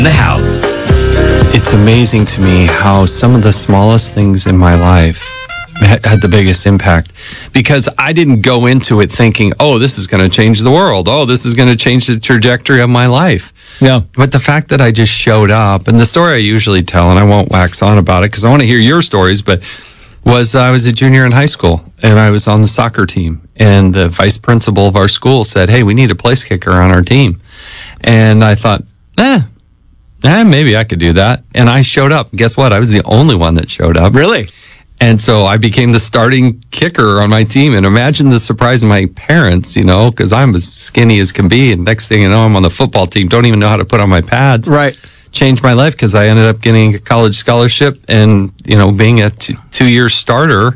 in the house. It's amazing to me how some of the smallest things in my life had the biggest impact, because I didn't go into it thinking, oh, this is going to change the world. Oh, this is going to change the trajectory of my life. Yeah. But the fact that I just showed up, and the story I usually tell, and I won't wax on about it because I want to hear your stories, but was I was a junior in high school and I was on the soccer team, and the vice principal of our school said, hey, we need a place kicker on our team. And I thought, maybe I could do that. And I showed up. Guess what? I was the only one that showed up. Really? And so I became the starting kicker on my team. And imagine the surprise of my parents, because I'm as skinny as can be. And next thing you know, I'm on the football team, don't even know how to put on my pads. Right. Changed my life because I ended up getting a college scholarship and, being a two-year starter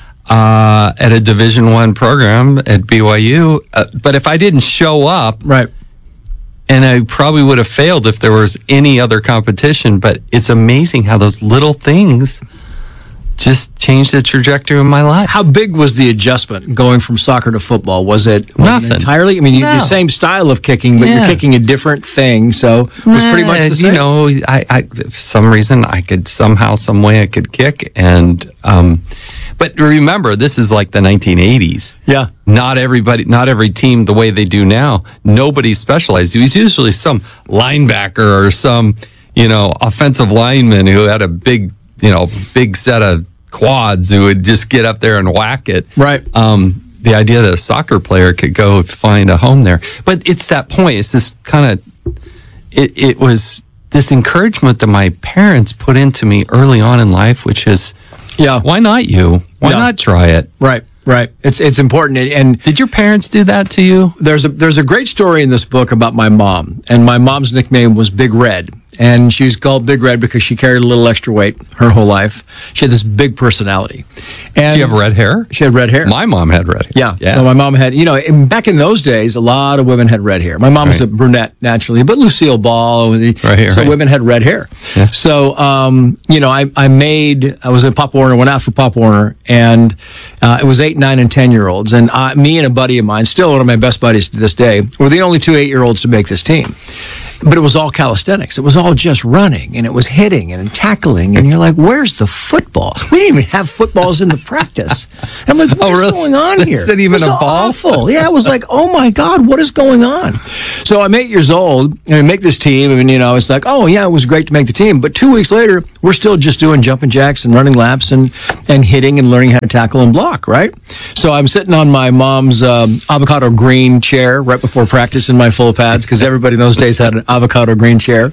at a Division I program at BYU. But if I didn't show up, right, and I probably would have failed if there was any other competition. But it's amazing how those little things just changed the trajectory of my life. How big was the adjustment going from soccer to football? Was it nothing entirely? I mean, the same style of kicking, but you're kicking a different thing. So it was pretty much the same. I for some reason I could some way I could kick, and but remember, this is like the 1980s. Yeah. Not every team the way they do now. Nobody specialized. It was usually some linebacker or some, offensive lineman who had a big set of quads who would just get up there and whack it. Right. The idea that a soccer player could go find a home there. But it's that point. It's this kind of, it was this encouragement that my parents put into me early on in life, which is, why not you? Why not try it? Right. It's important. And did your parents do that to you? There's a great story in this book about my mom, and my mom's nickname was Big Red. And she's called Big Red because she carried a little extra weight her whole life. She had this big personality. And she have red hair? She had red hair. My mom had red hair. Yeah. So my mom had, back in those days, a lot of women had red hair. My mom was a brunette naturally, but Lucille Ball, women had red hair. Yeah. So, I was in Pop Warner, went out for Pop Warner, and it was 8, 9, and 10-year-olds. And me and a buddy of mine, still one of my best buddies to this day, were the only 2 8-year-olds to make this team. But it was all calisthenics. It was all just running, and it was hitting and tackling. And you're like, where's the football? We didn't even have footballs in the practice. And I'm like, what's going on here? Is it even a ball? Awful. Yeah, I was like, oh my God, what is going on? So I'm 8 years old, and I make this team, and it's like, oh yeah, it was great to make the team. But 2 weeks later, we're still just doing jumping jacks and running laps and hitting and learning how to tackle and block, right? So I'm sitting on my mom's avocado green chair right before practice in my full pads, because everybody in those days had an avocado green chair.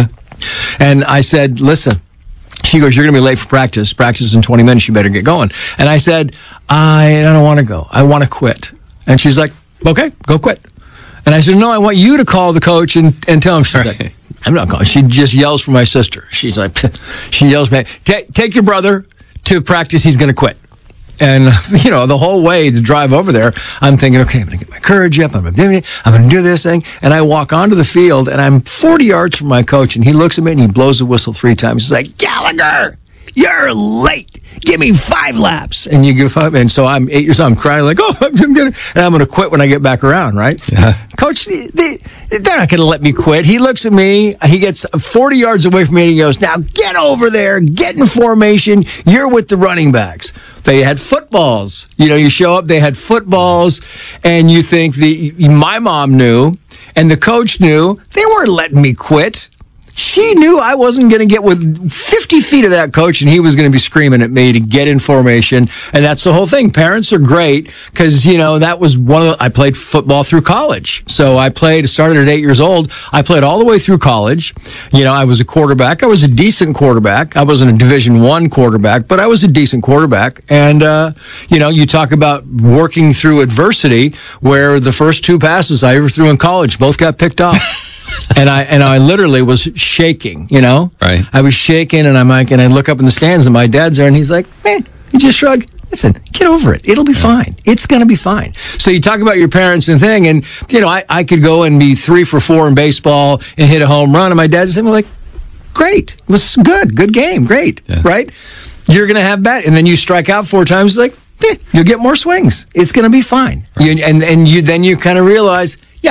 And I said, listen, she goes, you're going to be late for practice. Practice is in 20 minutes. You better get going. And I said, I don't want to go. I want to quit. And she's like, okay, go quit. And I said, no, I want you to call the coach and tell him. She's like, I'm not calling. She just yells for my sister. She's like, she yells, man, take your brother to practice. He's going to quit. And, the whole way to drive over there, I'm thinking, okay, I'm going to get my courage up. I'm going to do this thing. And I walk onto the field, and I'm 40 yards from my coach, and he looks at me, and he blows the whistle 3 times. He's like, Gallagher, you're late. Give me 5 laps. And you give 5. And so I'm 8 years old. I'm crying like, I'm going to quit when I get back around, right? Yeah. Coach, they're not going to let me quit. He looks at me. He gets 40 yards away from me, and he goes, now get over there. Get in formation. You're with the running backs. They had footballs. You show up, they had footballs, and you think my mom knew, and the coach knew. They weren't letting me quit. She knew I wasn't going to get with 50 feet of that coach, and he was going to be screaming at me to get in formation. And that's the whole thing. Parents are great because, that was I played football through college. So I started at 8 years old. I played all the way through college. I was a quarterback. I was a decent quarterback. I wasn't a Division I quarterback, but I was a decent quarterback. And, you talk about working through adversity, where the first 2 passes I ever threw in college both got picked off. And I literally was shaking, Right. I was shaking, and I'm like, and I look up in the stands, and my dad's there, and he's like, he just shrugged. Listen, get over it. It'll be fine. It's going to be fine. So you talk about your parents and thing, and, I could go and be 3 for 4 in baseball and hit a home run, and my dad's saying, like, great. It was good game, great, right? You're going to have bat, and then you strike out 4 times, like, you'll get more swings. It's going to be fine. Then you kind of realize,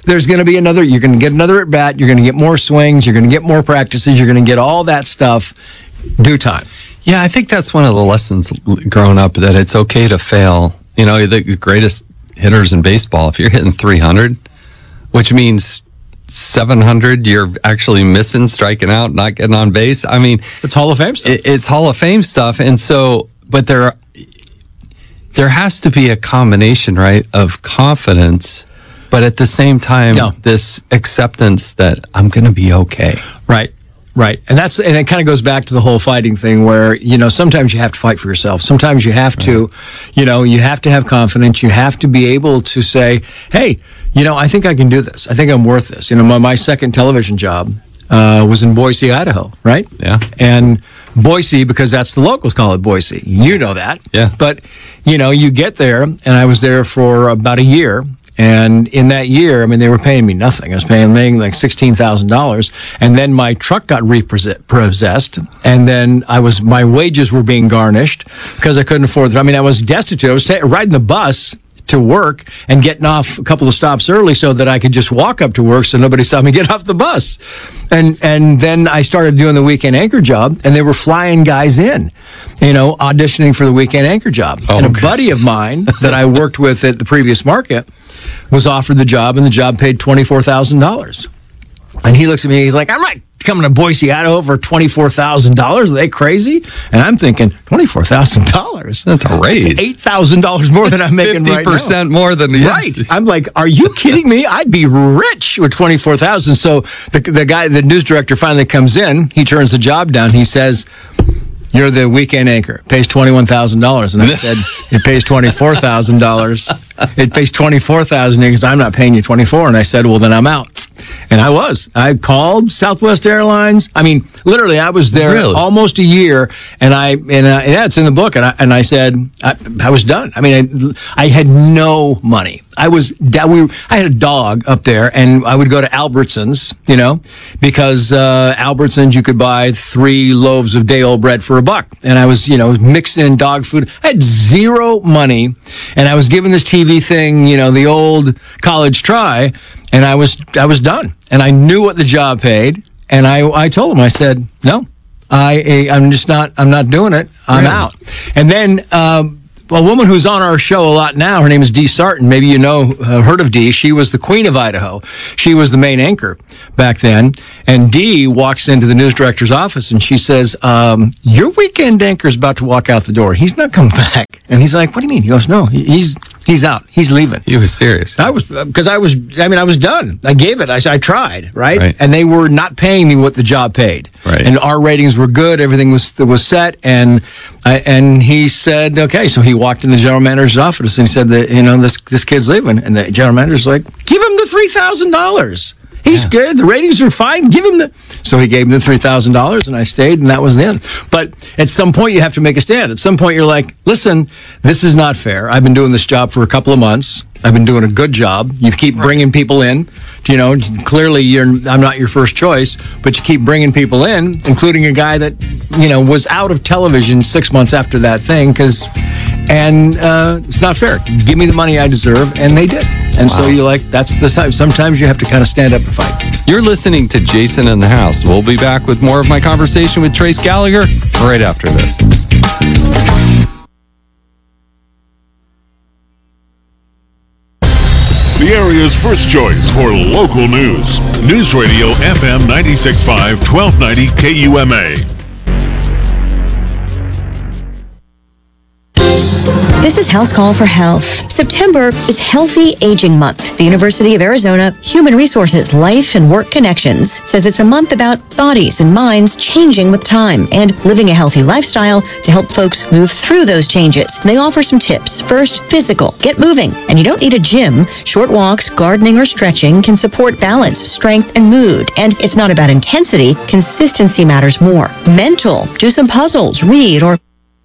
there's going to be another, you're going to get another at bat, you're going to get more swings, you're going to get more practices, you're going to get all that stuff due time. Yeah, I think that's one of the lessons growing up, that it's okay to fail. You know, the greatest hitters in baseball, if you're hitting 300, which means 700 you're actually missing, striking out, not getting on base. I mean, it's Hall of Fame stuff. It's Hall of Fame stuff. And so, but there has to be a combination, right, of confidence, but at the same time, this acceptance that I'm going to be okay. Right. And it kind of goes back to the whole fighting thing where, you know, sometimes you have to fight for yourself. Sometimes you have to, you know, you have to have confidence. You have to be able to say, hey, you know, I think I can do this. I think I'm worth this. You know, my second television job was in Boise, Idaho, right? Yeah. And Boise, because that's the locals call it Boise. You know that. Yeah. But, you know, you get there, and I was there for about a year. And in that year, I mean, they were paying me nothing. I was paying like $16,000. And then my truck got repossessed. And then my wages were being garnished because I couldn't afford it. I mean, I was destitute. I was riding the bus to work and getting off a couple of stops early so that I could just walk up to work so nobody saw me get off the bus. And then I started doing the weekend anchor job, and they were flying guys in, you know, auditioning for the weekend anchor job. And a buddy of mine that I worked with at the previous market was offered the job, and the job paid $24,000. And he looks at me, he's like, I'm not coming to Boise, Idaho for $24,000. Are they crazy? And I'm thinking, $24,000? That's a raise. It's $8,000 more than I'm making right now. 50% more than right. I'm like, are you kidding me? I'd be rich with $24,000. So the guy, the news director, finally comes in. He turns the job down. He says, you're the weekend anchor. It pays $21,000. And I said, it pays $24,000. It pays $24,000 because I'm not paying you $24,000. And I said, well, then I'm out. And I was. I called Southwest Airlines. I mean, literally, I was there almost a year. And yeah, it's in the book. And I said, I was done. I mean, I had no money. I had a dog up there, and I would go to Albertsons, you know, because Albertsons, you could buy 3 loaves of day-old bread for $1. And I was, you know, mixing in dog food. I had zero money, and I was given this TV thing, you know, the old college try, and I was done. And I knew what the job paid, and I told him, I said, no, I'm not doing it. I'm out. And then, a woman who's on our show a lot now, her name is Dee Sarton. Maybe you know, heard of Dee. She was the queen of Idaho. She was the main anchor back then. And Dee walks into the news director's office and she says, your weekend anchor's about to walk out the door. He's not coming back. And he's like, what do you mean? He goes, no, he's out. He's leaving. He was serious. I was done. I gave it. I tried, right? And they were not paying me what the job paid. Right. And our ratings were good. Everything was set. And he said, okay. So he walked in the general manager's office and he said that, you know, this kid's leaving. And the general manager's like, give him the $3,000. He's good. The ratings are fine. Give him So he gave him the $3,000, and I stayed, and that was the end. But at some point, you have to make a stand. At some point, you're like, listen, this is not fair. I've been doing this job for a couple of months. I've been doing a good job. You keep bringing people in. You know, clearly, I'm not your first choice, but you keep bringing people in, including a guy that, you know, was out of television 6 months after that thing, and it's not fair. Give me the money I deserve, and they did. And so you're like, that's the time. Sometimes you have to kind of stand up and fight. You're listening to Jason in the House. We'll be back with more of my conversation with Trace Gallagher right after this. The area's first choice for local news. News Radio FM 96.5, 1290 KUMA. This is House Call for Health. September is Healthy Aging Month. The University of Arizona Human Resources Life and Work Connections says it's a month about bodies and minds changing with time and living a healthy lifestyle to help folks move through those changes. And they offer some tips. First, physical. Get moving. And you don't need a gym. Short walks, gardening, or stretching can support balance, strength, and mood. And it's not about intensity. Consistency matters more. Mental. Do some puzzles, read, or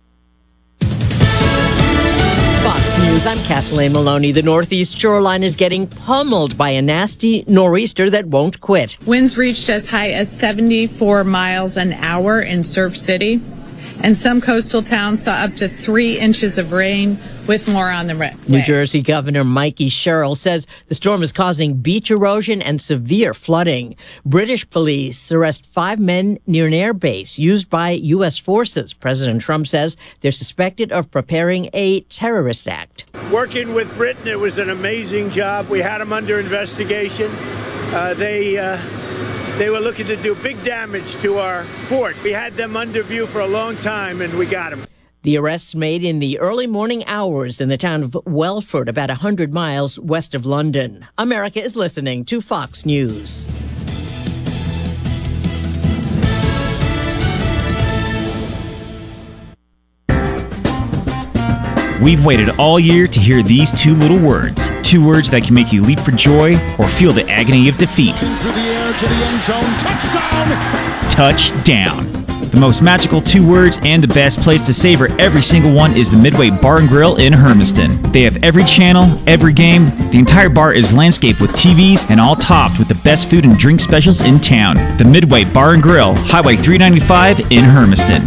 I'm Kathleen Maloney. The northeast shoreline is getting pummeled by a nasty nor'easter that won't quit. Winds reached as high as 74 miles an hour in Surf City. and some coastal towns saw up to 3 inches of rain, with more on the way. New Jersey Governor Mikey Sherrill says the storm is causing beach erosion and severe flooding. British police arrest 5 men near an air base used by U.S. forces. President Trump says they're suspected of preparing a terrorist act. Working with Britain, it was an amazing job. We had them under investigation. They were looking to do big damage to our fort. We had them under view for a long time, and we got them. The arrests made in the early morning hours in the town of Welford, about 100 miles west of London. America is listening to Fox News. We've waited all year to hear these 2 little words. 2 words that can make you leap for joy or feel the agony of defeat. Through the air to the end zone. Touchdown! Touchdown. The most magical 2 words and the best place to savor every single one is the Midway Bar and Grill in Hermiston. They have every channel, every game. The entire bar is landscaped with TVs and all topped with the best food and drink specials in town. The Midway Bar and Grill, Highway 395 in Hermiston.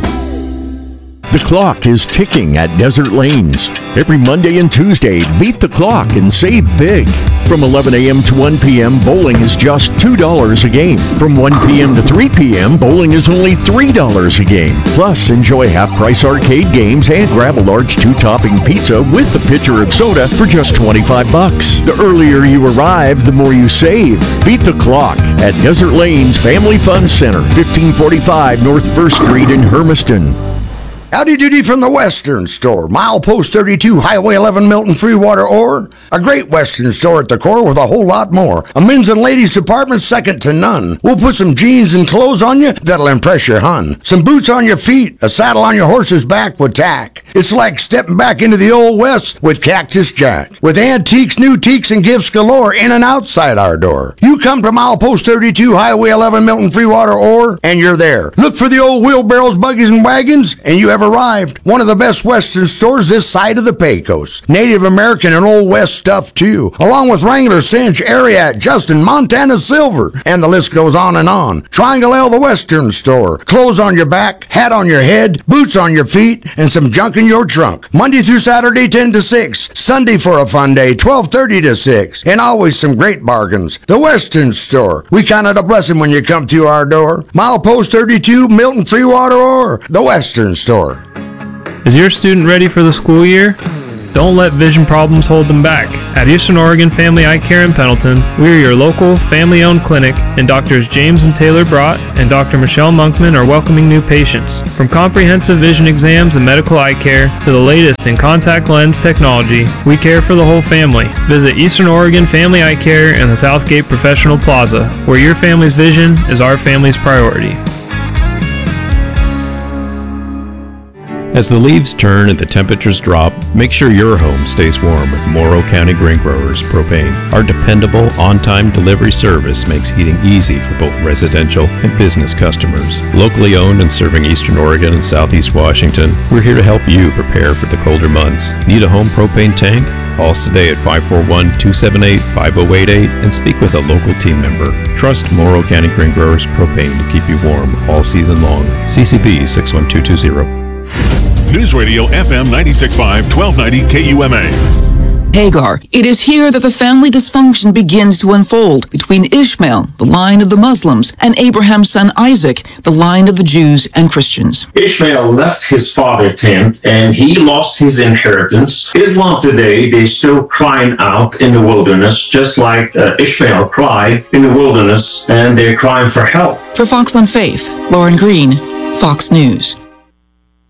The clock is ticking at Desert Lanes. Every Monday and Tuesday, beat the clock and save big. From 11 a.m. to 1 p.m., bowling is just $2 a game. From 1 p.m. to 3 p.m., bowling is only $3 a game. Plus, enjoy half-price arcade games and grab a large 2-topping pizza with a pitcher of soda for just $25. The earlier you arrive, the more you save. Beat the clock at Desert Lanes Family Fun Center, 1545 North 1st Street in Hermiston. Howdy doody from the Western Store. Milepost 32, Highway 11, Milton, Freewater, Ore. A great Western store at the core with a whole lot more. A men's and ladies department second to none. We'll put some jeans and clothes on you that'll impress your hun. Some boots on your feet, a saddle on your horse's back with tack. It's like stepping back into the Old West with Cactus Jack. With antiques, new teaks, and gifts galore in and outside our door. You come to Milepost 32, Highway 11, Milton, Freewater, Ore, and you're there. Look for the old wheelbarrows, buggies, and wagons, and you have arrived. One of the best Western stores this side of the Pecos. Native American and Old West stuff too, along with Wrangler, Cinch, Ariat, Justin, Montana Silver, and the list goes on and on. Triangle L, the Western Store. Clothes on your back, hat on your head, boots on your feet, and some junk in your trunk. Monday through Saturday, 10 to 6. Sunday for a fun day, 12:30 to 6. And always some great bargains. The Western Store. We count it a blessing when you come to our door. Milepost 32, Milton, Freewater, Ore. The Western Store. Is your student ready for the school year? Don't let vision problems hold them back. At Eastern Oregon Family Eye Care in Pendleton, we are your local family-owned clinic, and Drs. James and Taylor Brott and Dr. Michelle Monkman are welcoming new patients. From comprehensive vision exams and medical eye care to the latest in contact lens technology, we care for the whole family. Visit Eastern Oregon Family Eye Care in the Southgate Professional Plaza, where your family's vision is our family's priority. As the leaves turn and the temperatures drop, make sure your home stays warm with Morrow County Grain Growers Propane. Our dependable, on-time delivery service makes heating easy for both residential and business customers. Locally owned and serving Eastern Oregon and Southeast Washington, we're here to help you prepare for the colder months. Need a home propane tank? Call us today at 541-278-5088 and speak with a local team member. Trust Morrow County Grain Growers Propane to keep you warm all season long. CCB 61220. News Radio FM 96.5, 1290 KUMA. Hagar, it is here that the family dysfunction begins to unfold between Ishmael, the line of the Muslims, and Abraham's son Isaac, the line of the Jews and Christians. Ishmael left his father's tent and he lost his inheritance. Islam today, they're still crying out in the wilderness, just like Ishmael cried in the wilderness, and they're crying for help. For Fox on Faith, Lauren Green, Fox News.